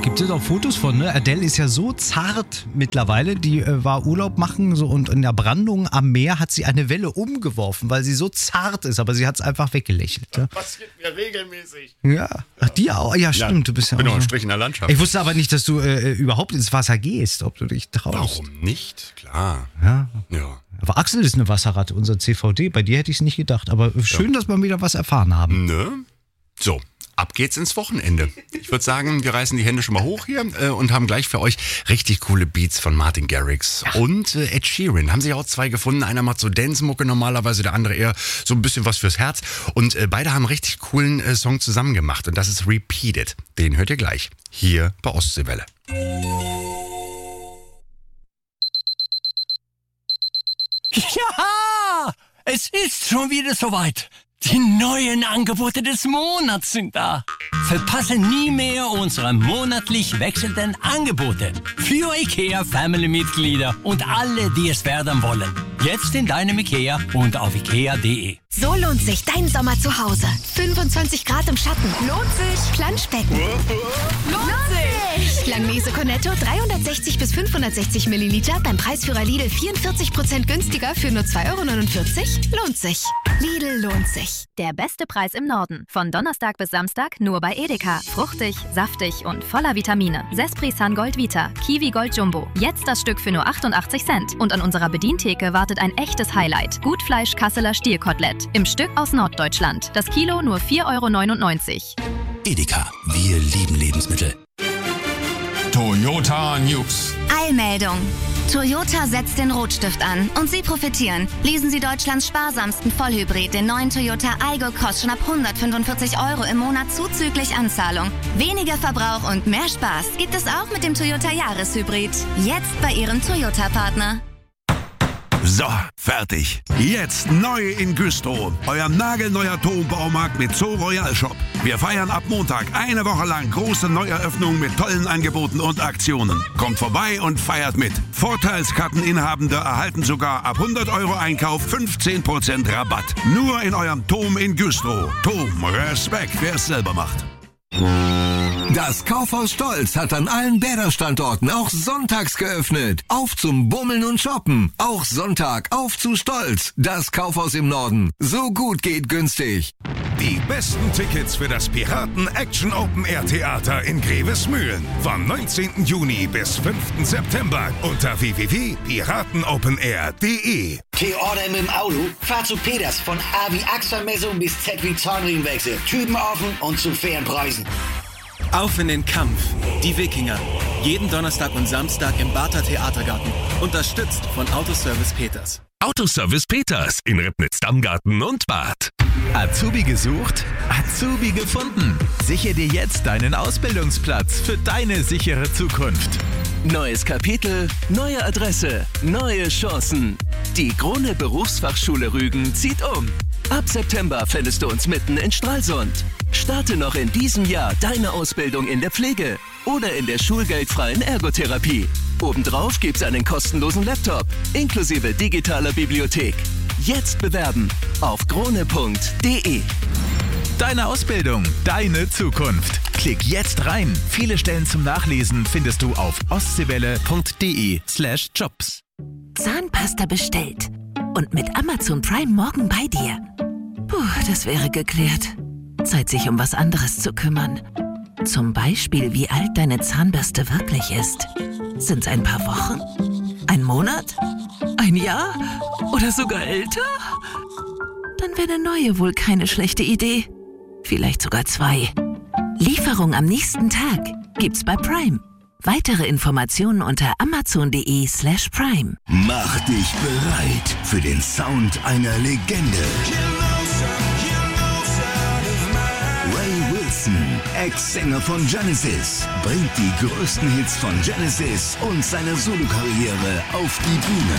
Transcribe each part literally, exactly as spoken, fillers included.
Gibt es auch Fotos von, ne? Adele ist ja so zart mittlerweile, die äh, war Urlaub machen so, und in der Brandung am Meer hat sie eine Welle umgeworfen, weil sie so zart ist, aber sie hat es einfach weggelächelt. Ja? Das passiert mir regelmäßig. Ja, ach, die auch? Ja, stimmt, ja, du bist ja bin auch auch ein so. Strich in der Landschaft. Ich wusste aber nicht, dass du äh, überhaupt ins Wasser gehst, ob du dich traust. Warum nicht? Klar. Ja. Ja. Aber Axel ist eine Wasserratte, unser C V D. Bei dir hätte ich es nicht gedacht. Aber schön, ja. dass wir wieder was erfahren haben. Ne? So, ab geht's ins Wochenende. Ich würde sagen, wir reißen die Hände schon mal hoch hier äh, und haben gleich für euch richtig coole Beats von Martin Garrix ja. und äh, Ed Sheeran. Haben sich auch zwei gefunden. Einer macht so Dance-Mucke normalerweise, der andere eher so ein bisschen was fürs Herz. Und äh, beide haben einen richtig coolen äh, Song zusammen gemacht. Und das ist Repeat It. Den hört ihr gleich. Hier bei Ostseewelle. Ja, es ist schon wieder soweit. Die neuen Angebote des Monats sind da. Verpasse nie mehr unsere monatlich wechselnden Angebote für IKEA Family-Mitglieder und alle, die es werden wollen. Jetzt in deinem IKEA und auf ikea punkt de. So lohnt sich dein Sommer zu Hause. fünfundzwanzig Grad im Schatten. Lohnt sich. Planschbecken. Lohnt sich. Langnese Cornetto dreihundertsechzig bis fünfhundertsechzig Milliliter beim Preisführer Lidl vierundvierzig Prozent günstiger für nur zwei Euro neunundvierzig. Lohnt sich. Lidl lohnt sich. Der beste Preis im Norden. Von Donnerstag bis Samstag nur bei Edeka. Fruchtig, saftig und voller Vitamine. Sespri Sun Gold Vita. Kiwi Gold Jumbo. Jetzt das Stück für nur achtundachtzig Cent. Und an unserer Bedientheke wartet ein echtes Highlight. Gutfleisch Kasseler Stierkotelett. Im Stück aus Norddeutschland. Das Kilo nur vier Euro neunundneunzig. Edeka. Wir lieben Lebensmittel. Toyota News. Eilmeldung. Toyota setzt den Rotstift an und Sie profitieren. Lesen Sie Deutschlands sparsamsten Vollhybrid, den neuen Toyota Aygo, kostet schon ab hundertfünfundvierzig Euro im Monat zuzüglich Anzahlung. Weniger Verbrauch und mehr Spaß gibt es auch mit dem Toyota Jahreshybrid. Jetzt bei Ihrem Toyota-Partner. So, fertig. Jetzt neu in Güstrow. Euer nagelneuer Turmbaumarkt mit Zoo Royal Shop. Wir feiern ab Montag eine Woche lang große Neueröffnungen mit tollen Angeboten und Aktionen. Kommt vorbei und feiert mit. Vorteilskarteninhabende erhalten sogar ab hundert Euro Einkauf fünfzehn Prozent Rabatt. Nur in eurem Tom in Güstrow. Tom, Respekt, wer es selber macht. Das Kaufhaus Stolz hat an allen Bäder-Standorten auch sonntags geöffnet. Auf zum Bummeln und Shoppen. Auch Sonntag auf zu Stolz. Das Kaufhaus im Norden. So gut geht günstig. Die besten Tickets für das Piraten Action Open Air Theater in Grevesmühlen. Vom neunzehnten Juni bis fünften September unter w w w punkt piratenopenair punkt de. T-Order mit dem Auto? Fahr zu Peters von A wie Achselmessung bis Z wie Zahnriemenwechsel. Typen offen und zu fairen Preisen. Auf in den Kampf. Die Wikinger. Jeden Donnerstag und Samstag im Barther Theatergarten. Unterstützt von Autoservice Peters. Autoservice Peters in Ribnitz-Dammgarten und Bad. Azubi gesucht? Azubi gefunden. Sichere dir jetzt deinen Ausbildungsplatz für deine sichere Zukunft. Neues Kapitel, neue Adresse, neue Chancen. Die Krone Berufsfachschule Rügen zieht um. Ab September findest du uns mitten in Stralsund. Starte noch in diesem Jahr deine Ausbildung in der Pflege oder in der schulgeldfreien Ergotherapie. Obendrauf gibt's einen kostenlosen Laptop inklusive digitaler Bibliothek. Jetzt bewerben auf krone punkt de. Deine Ausbildung, deine Zukunft. Klick jetzt rein. Viele Stellen zum Nachlesen findest du auf ostseewelle punkt de slash jobs. Zahnpasta bestellt. Und mit Amazon Prime morgen bei dir. Puh, das wäre geklärt. Zeit, sich um was anderes zu kümmern. Zum Beispiel, wie alt deine Zahnbürste wirklich ist. Sind's ein paar Wochen? Ein Monat? Ein Jahr? Oder sogar älter? Dann wäre eine neue wohl keine schlechte Idee. Vielleicht sogar zwei. Lieferung am nächsten Tag gibt's bei Prime. Weitere Informationen unter amazon.de slash prime. Mach dich bereit für den Sound einer Legende. Ray Wilson, Ex-Sänger von Genesis, bringt die größten Hits von Genesis und seine Solokarriere auf die Bühne.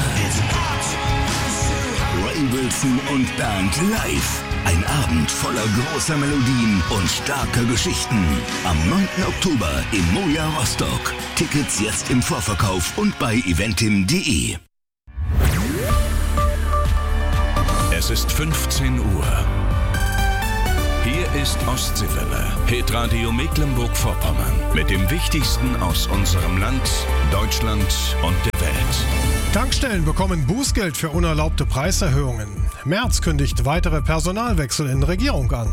Ray Wilson und Band live. Ein Abend voller großer Melodien und starker Geschichten. Am neunten Oktober im Moja Rostock. Tickets jetzt im Vorverkauf und bei eventim punkt de. Es ist fünfzehn Uhr. Hier ist Ostseewelle, Hitradio Mecklenburg-Vorpommern. Mit dem Wichtigsten aus unserem Land, Deutschland und der Welt. Tankstellen bekommen Bußgeld für unerlaubte Preiserhöhungen. Merz kündigt weitere Personalwechsel in Regierung an.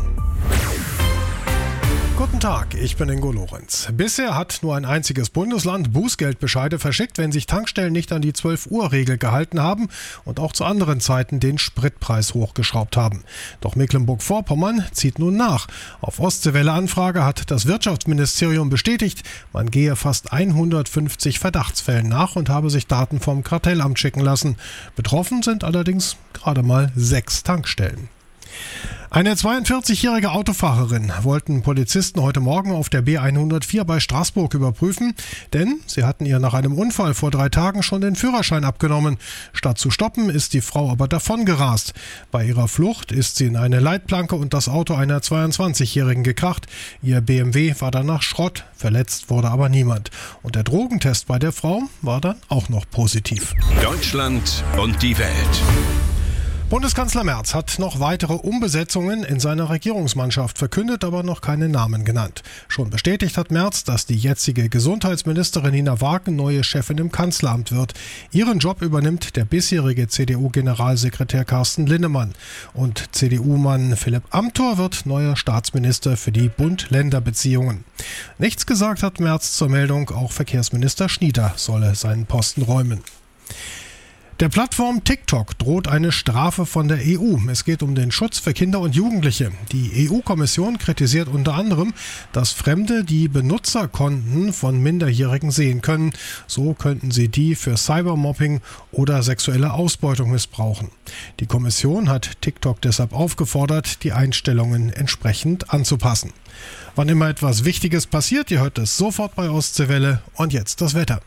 Guten Tag, ich bin Ingo Lorenz. Bisher hat nur ein einziges Bundesland Bußgeldbescheide verschickt, wenn sich Tankstellen nicht an die zwölf Uhr Regel gehalten haben und auch zu anderen Zeiten den Spritpreis hochgeschraubt haben. Doch Mecklenburg-Vorpommern zieht nun nach. Auf Ostseewelle-Anfrage hat das Wirtschaftsministerium bestätigt, man gehe fast hundertfünfzig Verdachtsfällen nach und habe sich Daten vom Kartellamt schicken lassen. Betroffen sind allerdings gerade mal sechs Tankstellen. Eine zweiundvierzigjährige Autofahrerin wollten Polizisten heute Morgen auf der B hundertvier bei Straßburg überprüfen, denn sie hatten ihr nach einem Unfall vor drei Tagen schon den Führerschein abgenommen. Statt zu stoppen, ist die Frau aber davongerast. Bei ihrer Flucht ist sie in eine Leitplanke und das Auto einer zweiundzwanzigjährigen gekracht. Ihr B M W war danach Schrott, verletzt wurde aber niemand. Und der Drogentest bei der Frau war dann auch noch positiv. Deutschland und die Welt. Bundeskanzler Merz hat noch weitere Umbesetzungen in seiner Regierungsmannschaft verkündet, aber noch keine Namen genannt. Schon bestätigt hat Merz, dass die jetzige Gesundheitsministerin Nina Wagen neue Chefin im Kanzleramt wird. Ihren Job übernimmt der bisherige C D U-Generalsekretär Carsten Linnemann. Und C D U-Mann Philipp Amthor wird neuer Staatsminister für die Bund-Länder-Beziehungen. Nichts gesagt hat Merz zur Meldung, auch Verkehrsminister Schnieder solle seinen Posten räumen. Der Plattform TikTok droht eine Strafe von der E U. Es geht um den Schutz für Kinder und Jugendliche. Die E U-Kommission kritisiert unter anderem, dass Fremde die Benutzerkonten von Minderjährigen sehen können. So könnten sie die für Cybermobbing oder sexuelle Ausbeutung missbrauchen. Die Kommission hat TikTok deshalb aufgefordert, die Einstellungen entsprechend anzupassen. Wann immer etwas Wichtiges passiert, ihr hört es sofort bei Ostseewelle. Und jetzt das Wetter.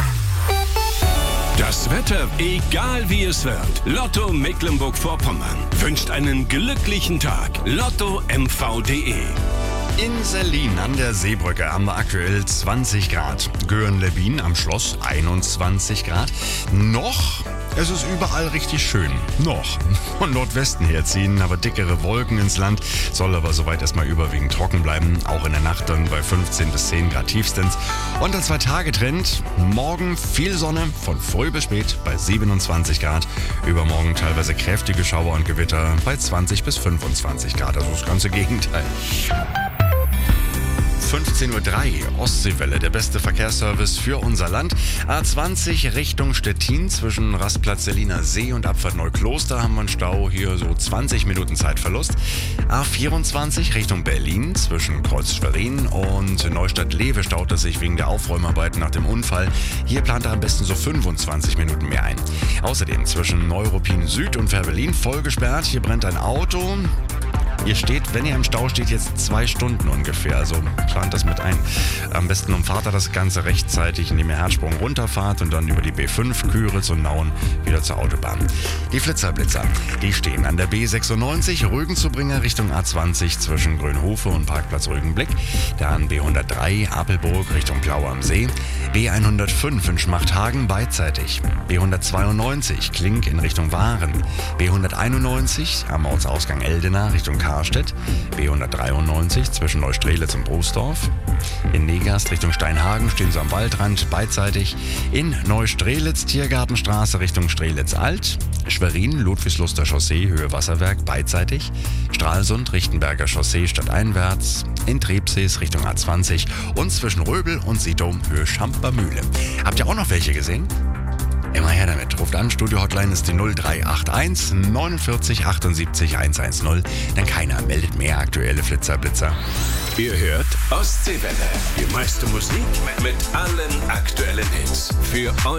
Das Wetter, egal wie es wird. Lotto Mecklenburg-Vorpommern wünscht einen glücklichen Tag. Lotto M V punkt de. In Sellin an der Seebrücke haben wir aktuell zwanzig Grad. Göhren-Lebin am Schloss einundzwanzig Grad. Noch, es ist überall richtig schön. Noch. Von Nordwesten her ziehen aber dickere Wolken ins Land. Soll aber soweit erstmal überwiegend trocken bleiben. Auch in der Nacht dann bei fünfzehn bis zehn Grad tiefstens. Und der Zwei-Tage-Trend. Morgen viel Sonne, von früh bis spät bei siebenundzwanzig Grad. Übermorgen teilweise kräftige Schauer und Gewitter bei zwanzig bis fünfundzwanzig Grad. Also das ganze Gegenteil. fünfzehn Uhr drei, Ostseewelle, der beste Verkehrsservice für unser Land. A zwanzig Richtung Stettin zwischen Rastplatz Selliner See und Abfahrt Neukloster haben wir einen Stau, hier so zwanzig Minuten Zeitverlust. A vierundzwanzig Richtung Berlin zwischen Kreuz Schwerin und Neustadt-Lewe staut es sich wegen der Aufräumarbeiten nach dem Unfall. Hier plant er am besten so fünfundzwanzig Minuten mehr ein. Außerdem zwischen Neuruppin Süd und Fehrbellin voll gesperrt. Hier brennt ein Auto. Ihr steht, wenn ihr im Stau steht, jetzt zwei Stunden ungefähr, also plant das mit ein. Am besten umfahrt ihr das Ganze rechtzeitig, indem ihr Herzsprung runterfahrt und dann über die B fünf Küritz und Nauen wieder zur Autobahn. Die Flitzerblitzer, die stehen an der B sechsundneunzig Rügenzubringer Richtung A zwanzig zwischen Grünhofe und Parkplatz Rügenblick. Dann B hundertdrei Apelburg Richtung Blau am See. B hundertfünf in Schmachthagen beidseitig. B hundertzweiundneunzig Klink in Richtung Waren. B hunderteinundneunzig am Ortsausgang Eldena Richtung Karstedt. B hundertdreiundneunzig zwischen Neustrelitz und Broßdorf. In Negast Richtung Steinhagen stehen sie am Waldrand beidseitig. In Neustrelitz Tiergartenstraße Richtung Strelitz-Alt. Schwerin Ludwigsluster Chaussee Höhe Wasserwerk beidseitig. Stralsund Richtenberger Chaussee stadteinwärts. In Trebsees Richtung A zwanzig und zwischen Röbel und Sito Höhe Schampermühle. Habt ihr auch noch welche gesehen? Immer her damit. Ruft an, Studio-Hotline ist die null drei acht eins neunundvierzig achtundsiebzig hundertzehn. Denn keiner meldet mehr aktuelle Flitzerblitzer. Ihr hört Ostseewelle. Die meiste Musik mit allen aktuellen Hits. Für euch.